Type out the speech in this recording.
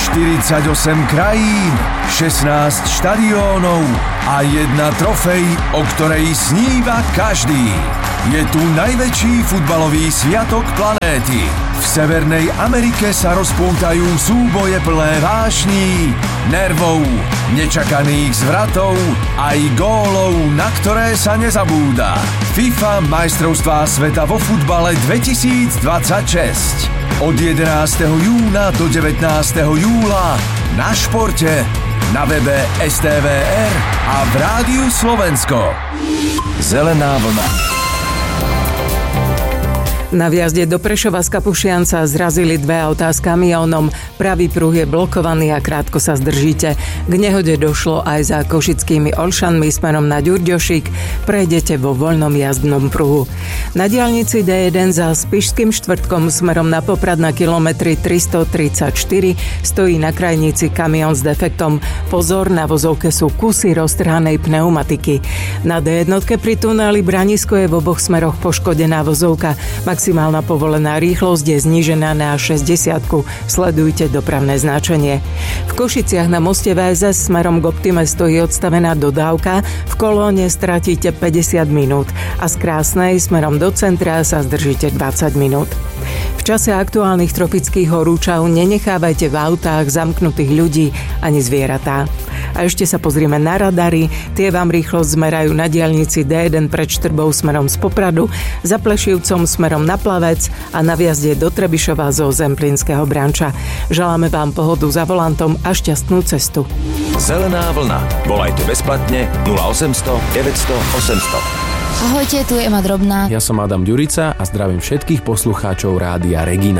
48 krajín, 16 štadiónov a jedna trofej, o ktorej sníva každý. Je tu najväčší futbalový sviatok planéty. V Severnej Amerike sa rozpútajú súboje plné vášní, nervov, nečakaných zvratov aj gólov, na ktoré sa nezabúda. FIFA majstrovstvá sveta vo futbale 2026. Od 11. júna do 19. júla na Športe, na webe STVR a v Rádiu Slovensko. Zelená vlna. Na vjazde do Prešova z Kapušianca zrazili dve autá s kamiónom. Pravý pruh je blokovaný a krátko sa zdržíte. K nehode došlo aj za Košickými Olšanmi smerom na Ďurďošík. Prejdete vo voľnom jazdnom pruhu. Na diaľnici D1 za Spišským Štvrtkom smerom na Poprad na kilometri 334 stojí na krajnici kamión s defektom. Pozor, na vozovke sú kusy roztrhanej pneumatiky. Na D1 pri tuneli Branisko je v oboch smeroch poškodená vozovka. Maximálna povolená rýchlosť je znížená na 60. Sledujte dopravné značenie. V Košiciach na moste VSS smerom k Optime stojí odstavená dodávka. V kolóne stratíte 50 minút a z Krásnej smerom do centra sa zdržíte 20 minút. V čase aktuálnych tropických horúčav nenechávajte v autách zamknutých ľudí ani zvieratá. A ešte sa pozrieme na radary. Tie vám rýchlosť zmerajú na diaľnici D1 pred Štrbou smerom z Popradu, za Plešivcom smerom na Plavec a na vjazde do Trebišova zo Zemplínskeho Branča. Želáme vám pohodu za volantom a šťastnú cestu. Zelená vlna. Volajte bezplatne 0800 900 800. Ahojte, tu je Ema Drobná. Ja som Adam Ďurica a zdravím všetkých poslucháčov Rádia Regina.